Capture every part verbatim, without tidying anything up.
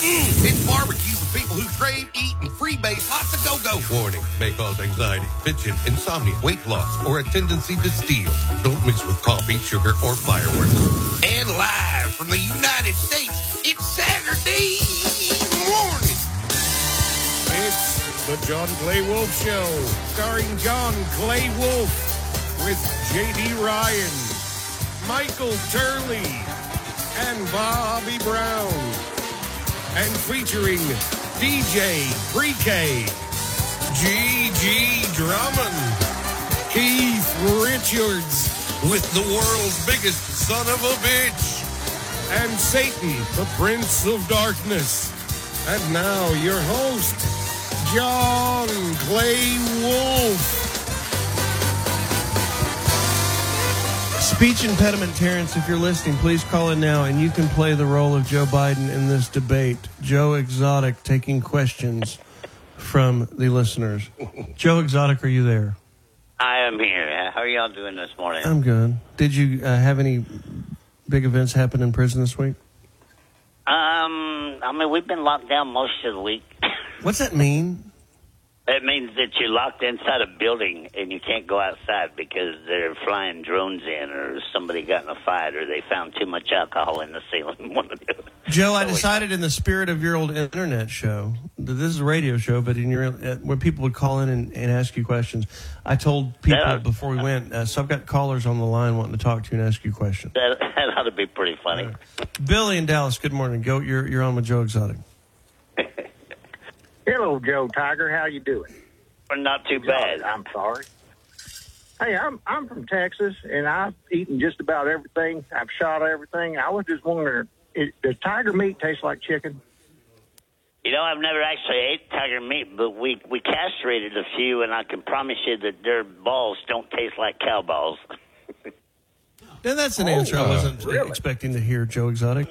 Mm, it's barbecue for people who crave, eat, and freebase lots of go-go. Warning, may cause anxiety, fidget, insomnia, weight loss, or a tendency to steal. Don't mix with coffee, sugar, or fireworks. And live from the United States, it's Saturday morning. It's the John Clay Wolf Show, starring John Clay Wolf with J D Ryan, Michael Turley, and Bobby Brown. And featuring D J Pre-K, G G Drummond, Keith Richards with the world's biggest son of a bitch, and Satan, the Prince of Darkness. And now your host, John Clay Wolf. Speech impediment, Terrence, if you're listening, please call in now and you can play the role of Joe Biden in this debate. Joe Exotic taking questions from the listeners. Joe Exotic, are you there? I am here. How are y'all doing this morning? I'm good. Did you uh, have any big events happen in prison this week? Um, I mean, we've been locked down most of the week. What's that mean? It means that you're locked inside a building and you can't go outside because they're flying drones in, or somebody got in a fight, or they found too much alcohol in the ceiling. One of the other. Joe, I decided in the spirit of your old internet show, this is a radio show, but in your uh, when people would call in and, and ask you questions, I told people Yeah. before we went, uh, so I've got callers on the line wanting to talk to you and ask you questions. That, that ought to be pretty funny. Right. Billy in Dallas, good morning. Go, you're you're on with Joe Exotic. Hello, Joe Tiger. How you doing? Not too bad. I'm sorry. Hey, I'm I'm from Texas, and I've eaten just about everything. I've shot everything. I was just wondering, it, does tiger meat taste like chicken? You know, I've never actually ate tiger meat, but we, we castrated a few, and I can promise you that their balls don't taste like cow balls. Now, that's an Oh, answer I wasn't really? expecting to hear, Joe Exotic.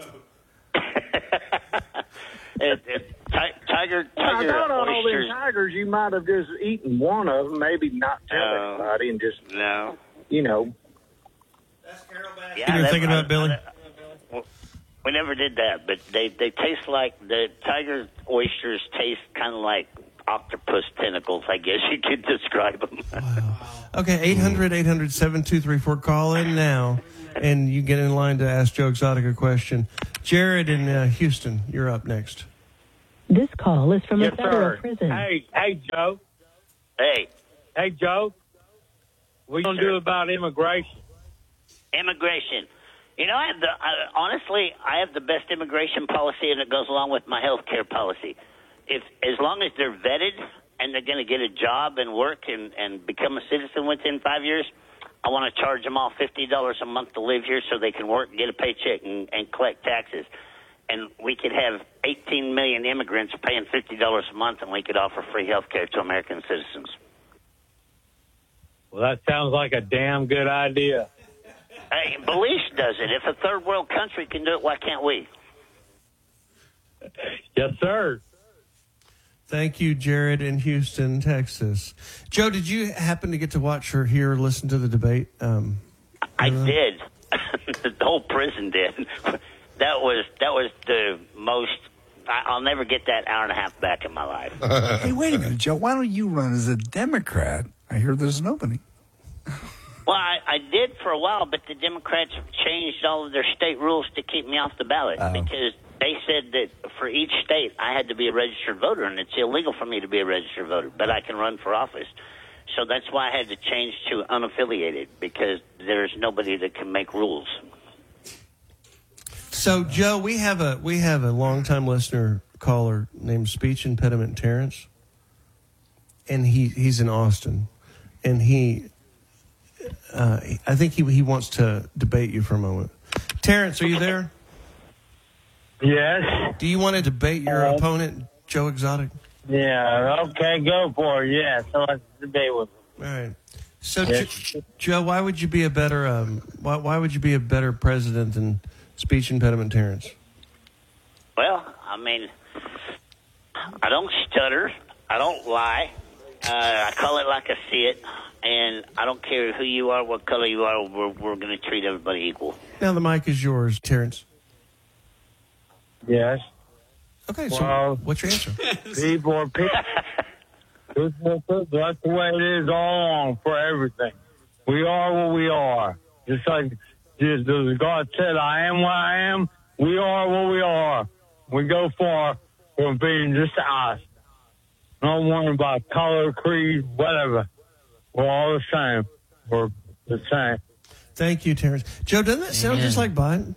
it, it, ti- tiger, Well, I tiger thought on all oysters. these tigers, you might have just eaten one of them, maybe not tell No. anybody, and just, No. you know. Yeah, You were that- thinking about Billy? Well, we never did that, but they, they taste like the tiger oysters taste kind of like octopus tentacles, I guess you could describe them. Wow. Okay, eight hundred, eight hundred, seven two three four. Call in now, and you get in line to ask Joe Exotic a question. Jared in uh, Houston, you're up next. This call is from Yes, a federal sir. prison. Hey, hey, Joe. Hey, Hey, Joe. What you going to Sir. do about immigration? immigration. You know, I have the, I, honestly, I have the best immigration policy, and it goes along with my health care policy. If as long as they're vetted and they're going to get a job and work and, and become a citizen within five years, I want to charge them all fifty dollars a month to live here so they can work, get a paycheck, and, and collect taxes. And we could have eighteen million immigrants paying fifty dollars a month, and we could offer free health care to American citizens. Well, that sounds like a damn good idea. Hey, Belize does it. If a third world country can do it, why can't we? Yes, sir. Thank you, Jared in Houston, Texas. Joe, did you happen to get to watch or hear or listen to the debate? Um, I uh, did. The whole prison did. That was that was the most. I, I'll never get that hour and a half back in my life. Hey, wait a minute, Joe. Why don't you run as a Democrat? I hear there's an opening. Well, I, I did for a while, but the Democrats changed all of their state rules to keep me off the ballot Oh. because they said that for each state I had to be a registered voter, and it's illegal for me to be a registered voter, but I can run for office. So that's why I had to change to unaffiliated, because there's nobody that can make rules. So, Joe, we have a we have a longtime listener caller named Speech Impediment Terrence, and he he's in Austin, and he uh, I think he he wants to debate you for a moment. Terrence, are you there? Yes. Do you want to debate your Uh, opponent, Joe Exotic? Yeah, okay, go for it. Yeah, so let's debate with All right. So, Yes. Jo- Joe, why would you be a better um, why why would you be a better president than Speech Impediment Terrence? Well, I mean, I don't stutter. I don't lie. Uh, I call it like I see it. And I don't care who you are, what color you are, we're, we're going to treat everybody equal. Now the mic is yours, Terrence. Yes. Okay, so Well, what's your answer? people are people. That's the way it is all along for everything. We are what we are. Just like just as God said, I am what I am. We are what we are. We go far from being just us. No worrying about color, creed, whatever. We're all the same. We're the same. Thank you, Terrence. Joe, doesn't that sound Amen. just like Biden?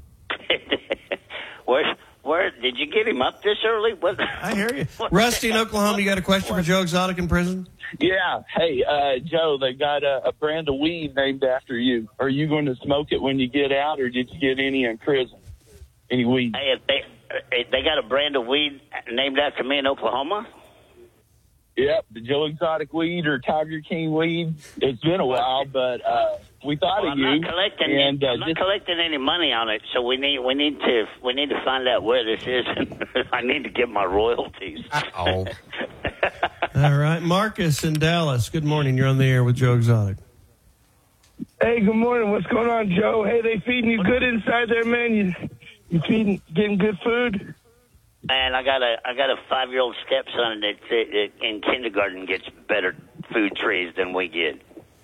Where, where did you get him up this early? What? I hear you. Rusty in Oklahoma, you got a question for Joe Exotic in prison? Yeah. Hey, uh, Joe, they got a, a brand of weed named after you. Are you going to smoke it when you get out, or did you get any in prison? Any weed? Hey, if they if they got a brand of weed named after me in Oklahoma. Yep, the Joe Exotic weed or Tiger King weed. It's been a while, but uh, we thought Well, of I'm you. not collecting. and, uh, I'm not just, collecting any money on it, so we need we need to we need to find out where this is. I need to get my royalties. Oh. All right. Marcus in Dallas, good morning. You're on the air with Joe Exotic. Hey, good morning. What's going on, Joe? Hey, they feeding you good inside there, man? You you feeding, getting good food? And I got a I got a five year old stepson that uh, in kindergarten gets better food trays than we get.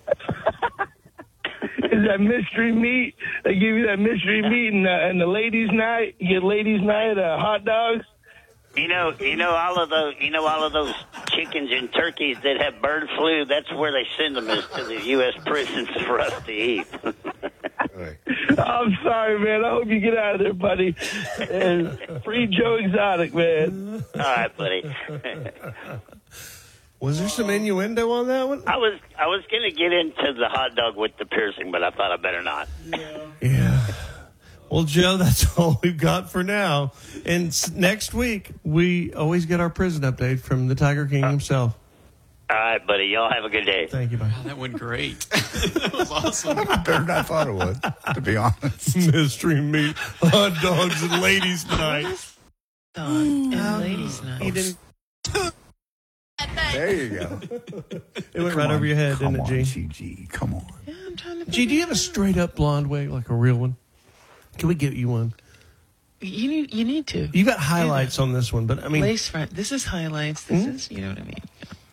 Is that mystery meat? They give you that mystery meat and, uh, and the ladies' night. You get ladies' night, uh, hot dogs. You know, you know all of those, you know all of those chickens and turkeys that have bird flu. That's where they send them, is to the U S prisons for us to eat. I'm sorry, man. I hope you get out of there, buddy. And free Joe Exotic, man. All right, buddy. Was there some innuendo on that one? I was I was gonna get into the hot dog with the piercing, but I thought I better not. Yeah. Well, Joe, that's all we've got for now. And s- next week, we always get our prison update from the Tiger King himself. All right, buddy. Y'all have a good day. Thank you, bye. Wow, that went great. That was awesome. Better than I thought it would, to be honest. Mystery meat, hot dogs, and ladies' night. And ladies' night. He didn't. There you go. It went right over your head, Come didn't on, it, G? G G. Come on. Yeah, I'm trying to. G, do you have a straight up blonde wig, like a real one? Can we get you one? You need. You need to. You got highlights on this one, but I mean, Lace front. This is highlights. This Hmm? is. You know what I mean.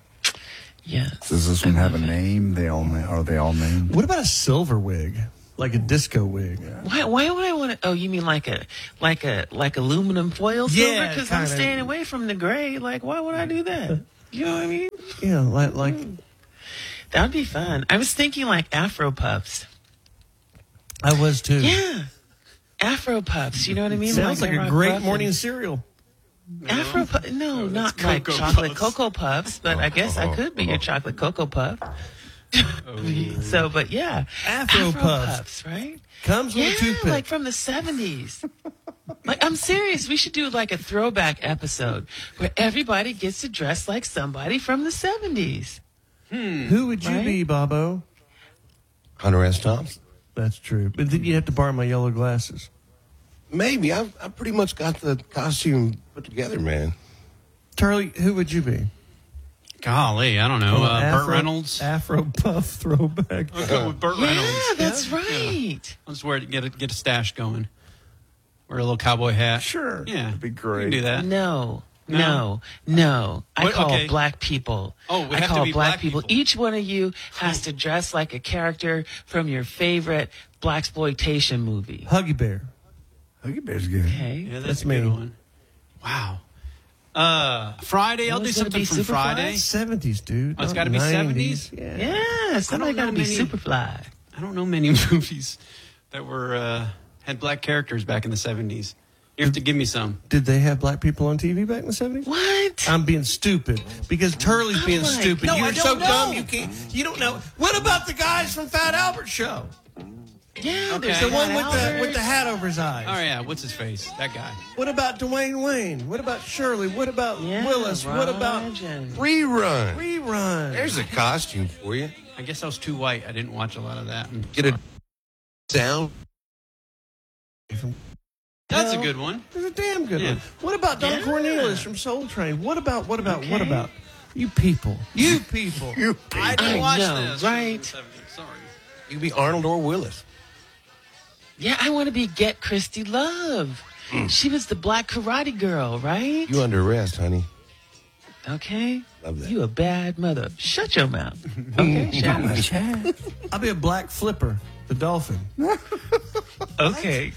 Yes. Does this one have a name? They all na- are they all named? what about a silver wig, like a disco wig? Why? Why would I want to? Oh, you mean like a, like a, like aluminum foil silver? Yeah, Because I'm kinda. staying away from the gray. Like, why would I do that? You know what I mean? Yeah, like like That would be fun. I was thinking like Afro puffs. I was too. Yeah. Afro puffs. You know what I mean? Sounds like, they a rock great puff morning and- cereal. Afro puff? No, not that's like Cocoa chocolate Puffs. cocoa puffs, but I guess I could be your chocolate cocoa puff. So, but yeah, Afro Puffs. right? Comes with Yeah, a toothpick. like from the seventies. Like, I'm serious. We should do like a throwback episode where everybody gets to dress like somebody from the seventies. Who would you Right? be, Bobo? Hunter S. Thompson. That's true. But then you have to borrow my yellow glasses. Maybe. I I pretty much got the costume put together, man. Charlie, who would you be? Golly, I don't know. Oh, Uh, Afro- Burt Reynolds. Afro puff throwback. I'll go with Burt Yeah, Reynolds. that's Yeah. right. I'll just wear it, get a, get a stash going. Wear a little cowboy hat. Sure. Yeah. That'd be You great. can do that. No, No? no, no. I What- call okay. black people. Oh, it would I have to call be black black people. people. Each one of you has to dress like a character from your favorite blaxploitation movie. Huggy Bear. Huggy Bear's good. Okay. Yeah, that's, That's a good me. one. Wow. Uh, Friday, I'll Well, do it's gonna something be from Superfly? Friday. seventies, dude. Oh, it's not gotta be nineties. seventies? Yeah. Yeah, somebody I don't got to know be many- Superfly. I don't know many movies that were uh, had black characters back in the seventies. You have to give me some. Did they have black people on T V back in the seventies? What? I'm being stupid because Turley's Oh being my- stupid. No, You're I so don't dumb know. you can't. You don't know. What about the guys from Fat Albert Show? Yeah, Okay. there's The the one with the with the hat over his eyes. Oh yeah, what's his face? That guy. What about Dwayne Wayne? What about Shirley? What about Yeah, Willis? What about Roger. Rerun. Rerun? There's a costume for you. I guess I was too white. I didn't watch a lot of that. I'm Get a sorry. sound. That's a Well, good one. There's a damn good Yeah. one. What about Don Yeah. Cornelius from Soul Train? What about, what about, what Okay. about you people? You people. You I didn't I watch know, this. right? Sorry. You could be Arnold or Willis. Yeah, I want to be Get Christy Love. She was the black karate girl, right? You under arrest, honey. Okay. Love that. You a bad mother. Shut your mouth. Okay, Chad. I'll be a black flipper, the dolphin. Okay.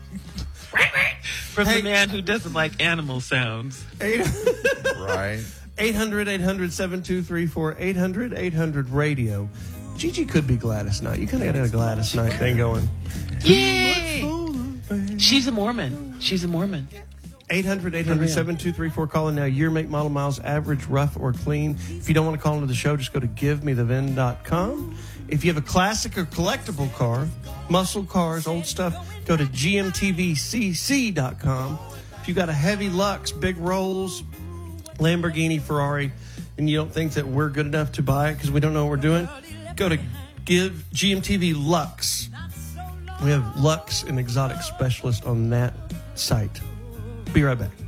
From the man who doesn't like animal sounds. Right. eight hundred, eight hundred, seven two three four, eight hundred, eight hundred radio. Gigi could be Gladys Knight. You kind of got a Gladys Knight thing going. Yay! She's a Mormon. She's a Mormon. eight hundred, eight hundred, seven two three four. Call in now. Year, make, model, miles, average, rough, or clean. If you don't want to call into the show, just go to give me the V I N dot com. If you have a classic or collectible car, muscle cars, old stuff, go to G M T V C C dot com. If you got a heavy Lux, big rolls, Lamborghini, Ferrari, and you don't think that we're good enough to buy it because we don't know what we're doing, go to give G M T V Lux. We have Lux, an exotic specialist on that site. Be right back.